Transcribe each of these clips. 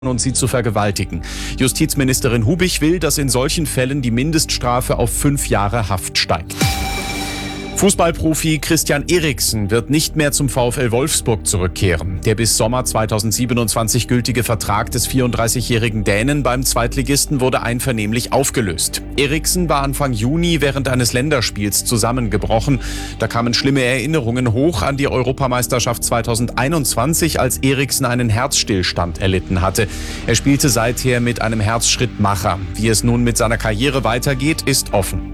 und sie zu vergewaltigen. Justizministerin Hubich will, dass in solchen Fällen die Mindeststrafe auf 5 Jahre Haft steigt. Fußballprofi Christian Eriksen wird nicht mehr zum VfL Wolfsburg zurückkehren. Der bis Sommer 2027 gültige Vertrag des 34-jährigen Dänen beim Zweitligisten wurde einvernehmlich aufgelöst. Eriksen war Anfang Juni während eines Länderspiels zusammengebrochen. Da kamen schlimme Erinnerungen hoch an die Europameisterschaft 2021, als Eriksen einen Herzstillstand erlitten hatte. Er spielte seither mit einem Herzschrittmacher. Wie es nun mit seiner Karriere weitergeht, ist offen.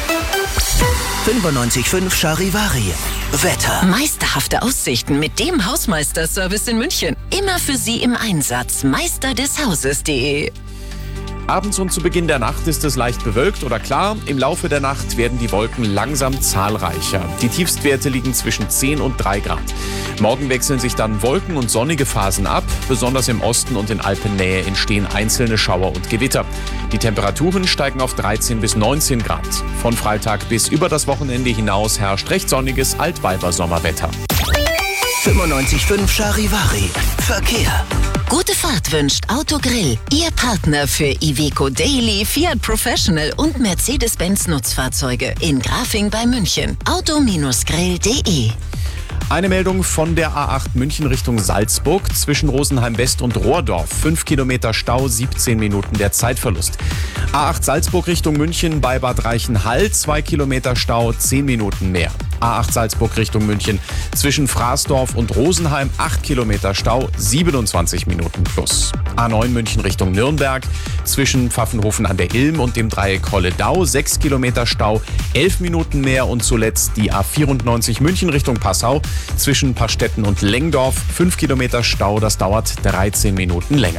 95.5 Charivari. Wetter. Meisterhafte Aussichten mit dem Hausmeisterservice in München. Immer für Sie im Einsatz. meisterdeshauses.de. Abends und zu Beginn der Nacht ist es leicht bewölkt oder klar. Im Laufe der Nacht werden die Wolken langsam zahlreicher. Die Tiefstwerte liegen zwischen 10 und 3 Grad. Morgen wechseln sich dann Wolken- und sonnige Phasen ab. Besonders im Osten und in Alpennähe entstehen einzelne Schauer und Gewitter. Die Temperaturen steigen auf 13 bis 19 Grad. Von Freitag bis über das Wochenende hinaus herrscht recht sonniges Altweiber-Sommerwetter. 95.5 Charivari. Verkehr. Gute Fahrt wünscht Autogrill. Ihr Partner für Iveco Daily, Fiat Professional und Mercedes-Benz Nutzfahrzeuge in Grafing bei München. Auto-grill.de. Eine Meldung von der A8 München Richtung Salzburg zwischen Rosenheim West und Rohrdorf. 5 Kilometer Stau, 17 Minuten der Zeitverlust. A8 Salzburg Richtung München bei Bad Reichenhall, 2 Kilometer Stau, 10 Minuten mehr. A8 Salzburg Richtung München zwischen Fraßdorf und Rosenheim, 8 Kilometer Stau, 27 Minuten plus. A9 München Richtung Nürnberg zwischen Pfaffenhofen an der Ilm und dem Dreieck Holledau, 6 Kilometer Stau, 11 Minuten mehr. Und zuletzt die A94 München Richtung Passau zwischen Pastetten und Lengdorf, 5 Kilometer Stau, das dauert 13 Minuten länger.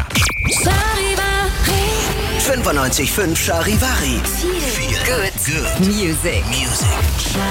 95.5 Charivari. Good Music.